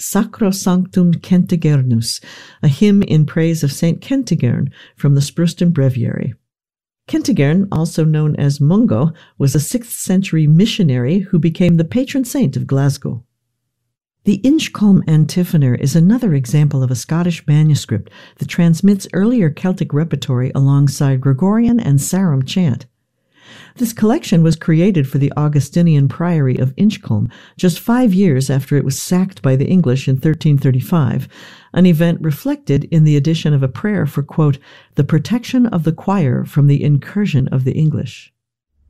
Sacrosanctum Kentigernus, a hymn in praise of Saint Kentigern from the Spruston Breviary. Kentigern, also known as Mungo, was a 6th century missionary who became the patron saint of Glasgow. The Inchcolm Antiphonor is another example of a Scottish manuscript that transmits earlier Celtic repertory alongside Gregorian and Sarum chant. This collection was created for the Augustinian Priory of Inchcolm just 5 years after it was sacked by the English in 1335, an event reflected in the addition of a prayer for, quote, the protection of the choir from the incursion of the English.